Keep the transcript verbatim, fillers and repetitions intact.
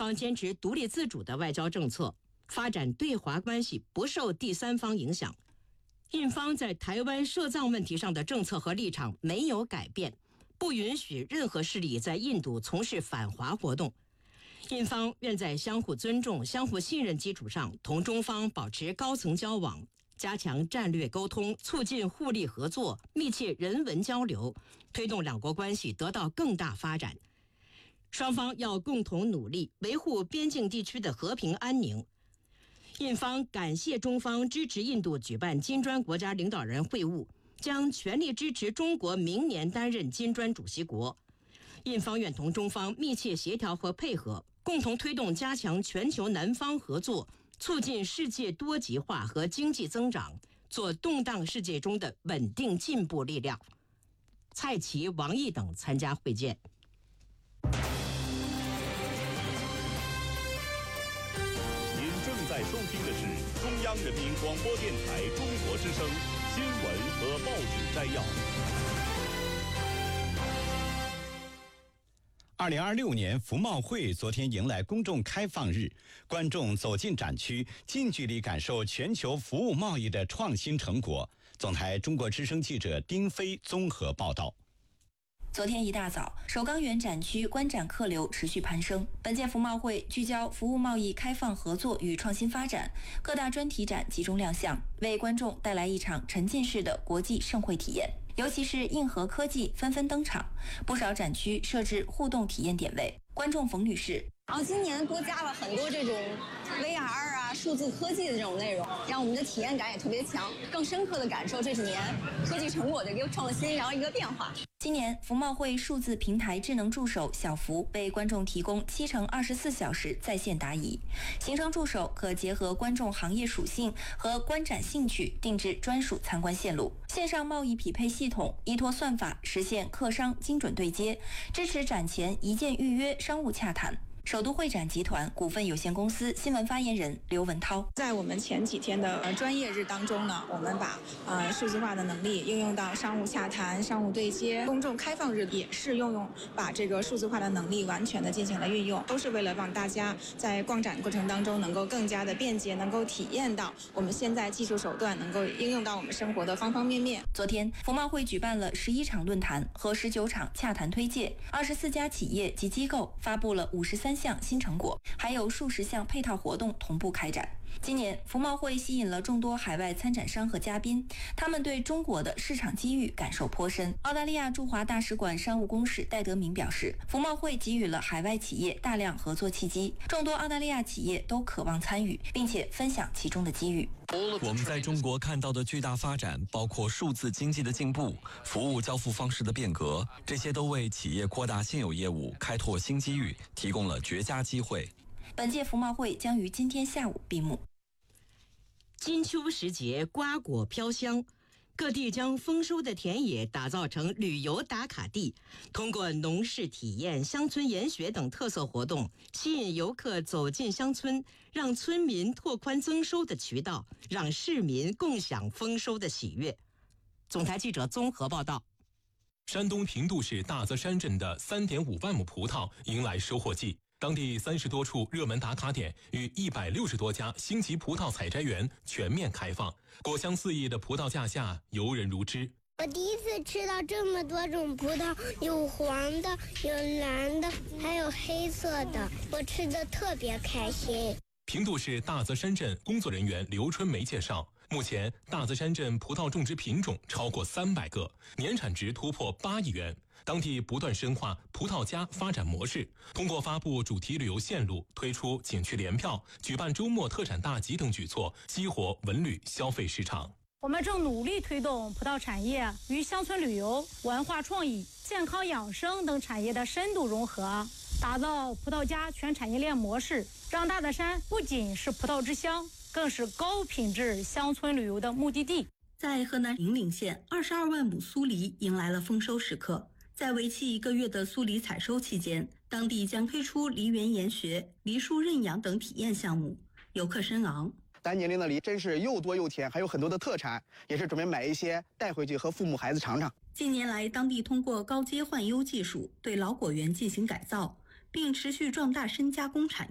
方坚持独立自主的外交政策，发展对华关系不受第三方影响。印方在台湾涉藏问题上的政策和立场没有改变，不允许任何势力在印度从事反华活动。印方愿在相互尊重、相互信任基础上，同中方保持高层交往，加强战略沟通，促进互利合作，密切人文交流，推动两国关系得到更大发展。双方要共同努力，维护边境地区的和平安宁。印方感谢中方支持印度举办金砖国家领导人会晤，将全力支持中国明年担任金砖主席国。印方愿同中方密切协调和配合，共同推动加强全球南方合作，促进世界多极化和经济增长，做动荡世界中的稳定进步力量。蔡奇、王毅等参加会见。 您正在收听的是中央人民广播电台中国之声新闻和报纸摘要。 二零二六年服贸会昨天迎来公众开放日，观众走进展区，近距离感受全球服务贸易的创新成果。总台中国之声记者丁飞综合报道。 昨天一大早，首钢园展区观展客流持续攀升。本届服贸会聚焦服务贸易开放合作与创新发展，各大专题展集中亮相，为观众带来一场沉浸式的国际盛会体验。尤其是硬核科技纷纷登场，不少展区设置互动体验点位。观众冯女士： 然后今年多加了很多这种 V R 啊、数字科技的这种内容，让我们的体验感也特别强，更深刻的感受这几年科技成果的一个创新，然后一个变化。 今年服贸会数字平台智能助手小福为观众提供七乘二十四小时在线答疑，行程助手可结合观众行业属性和观展兴趣定制专属参观线路。线上贸易匹配系统依托算法实现客商精准对接，支持展前一键预约商务洽谈。首都会展集团股份有限公司新闻发言人刘文涛： 在我们前几天的呃专业日当中呢，我们把呃数字化的能力应用到商务洽谈、商务对接。公众开放日也是用用把这个数字化的能力完全的进行了运用，都是为了让大家在逛展过程当中能够更加的便捷，能够体验到我们现在技术手段能够应用到我们生活的方方面面。 昨天，服贸会举办了十一场论坛和十九场洽谈推介，二十四家企业及机构发布了五十三项新成果，还有数十项配套活动同步开展。今年服贸会吸引了众多海外参展商和嘉宾，他们对中国的市场机遇感受颇深。澳大利亚驻华大使馆商务公使戴德明表示，服贸会给予了海外企业大量合作契机，众多澳大利亚企业都渴望参与，并且分享其中的机遇。 我们在中国看到的巨大发展，包括数字经济的进步、服务交付方式的变革，这些都为企业扩大现有业务、开拓新机遇提供了绝佳机会。 本届服贸会将于今天下午闭幕。 金秋时节，瓜果飘香，各地将丰收的田野打造成旅游打卡地，通过农事体验、乡村研学等特色活动，吸引游客走进乡村，让村民拓宽增收的渠道，让市民共享丰收的喜悦。总台记者综合报道。 山东平度市大泽山镇的 三点五万亩葡萄迎来收获季，当地三十多处热门打卡点与一百六十多家星级葡萄采摘园全面开放，果香四溢的葡萄架下游人如织。 我第一次吃到这么多种葡萄，有黄的，有蓝的，还有黑色的，我吃得特别开心。 平度市大泽山镇工作人员刘春梅介绍，目前大泽山镇葡萄种植品种超过三百个，年产值突破八亿元。当地不断深化葡萄加发展模式，通过发布主题旅游线路、推出景区联票、举办周末特产大集等举措，激活文旅消费市场。 我们正努力推动葡萄产业与乡村旅游、文化创意、健康养生等产业的深度融合，打造葡萄加全产业链模式，让大泽山不仅是葡萄之乡，更是高品质乡村旅游的目的地。 在河南银岭县，二十二万亩苏梨迎来了丰收时刻。在为期一个月的苏梨采收期间，当地将推出梨园研学、梨树认养等体验项目，游客深昂。 单年龄的梨真是又多又甜，还有很多的特产，也是准备买一些带回去和父母孩子尝尝。 近年来，当地通过高阶换优技术对老果园进行改造，并持续壮大深加工产业。